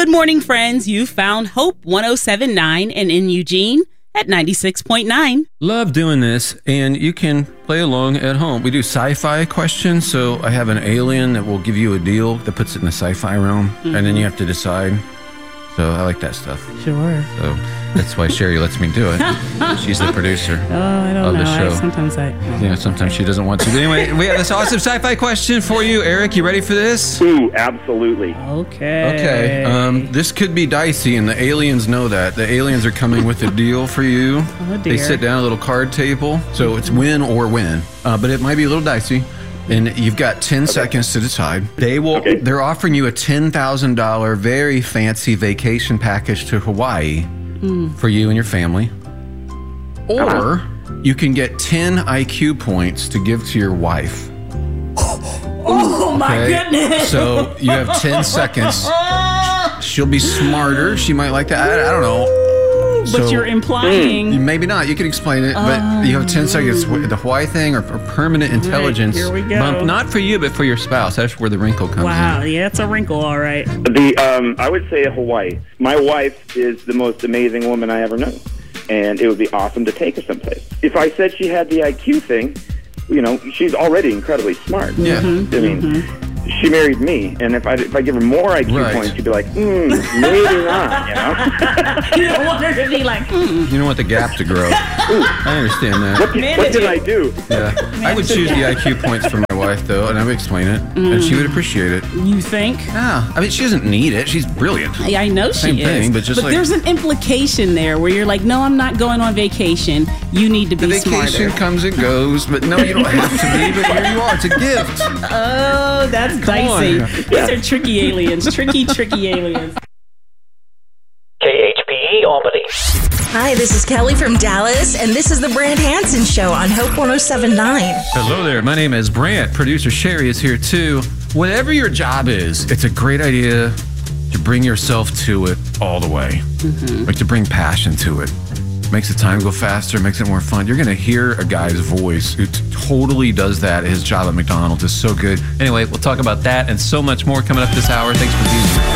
Good morning, friends. You found Hope 107.9 and in Eugene at 96.9. Love doing this, and you can play along at home. We do sci-fi questions, so I have an alien that will give you a deal that puts it in the sci-fi realm, and then you have to decide. So I like that stuff. Sure. So that's why Sherry lets me do it. She's the producer I don't of know. the show. Sometimes she doesn't want to. But anyway, we have this awesome sci-fi question for you. Eric, you ready for this? Ooh, absolutely. Okay. This could be dicey, and the aliens know that. The aliens are coming with a deal for you. Oh, dear. They sit down at a little card table, so it's win or win. But it might be a little dicey. And you've got 10 seconds to decide. They're offering you a $10,000 very fancy vacation package to Hawaii for you and your family. Or you can get 10 IQ points to give to your wife. Oh, my goodness. So you have 10 seconds. She'll be smarter. She might like that. I don't know. But you're implying... Maybe not. You can explain it, but you have 10 seconds. The Hawaii thing or permanent intelligence. Here we go. Bump, not for you, but for your spouse. That's where the wrinkle comes in. Wow, yeah, it's a wrinkle, all right. I would say Hawaii. My wife is the most amazing woman I ever knew, and it would be awesome to take her someplace. If I said she had the IQ thing, she's already incredibly smart. Yeah. I mean, she married me, and if I give her more IQ points, she'd be like, maybe not, You don't want her to be like, You don't want the gap to grow. I understand that. What did I do? Yeah. I would choose the IQ points for my wife, though, and I would explain it, and she would appreciate it. You think? Yeah. I mean, she doesn't need it. She's brilliant. Yeah, I know Same she thing, is. but there's an implication there where you're like, no, I'm not going on vacation. You need to be the vacation smarter. comes and goes, but no, you don't have to be, but here you are. It's a gift. Oh, that's dicey. These are tricky aliens. Tricky aliens. KHPE Albany. Hi, this is Kelly from Dallas, and this is the Brant Hansen Show on Hope 107.9. Hello there. My name is Brant. Producer Sherry is here too. Whatever your job is, it's a great idea to bring yourself to it all the way. Like to bring passion to it. Makes the time go faster, makes it more fun. You're going to hear a guy's voice who totally does that. His job at McDonald's is so good. Anyway, we'll talk about that and so much more coming up this hour. Thanks for being here.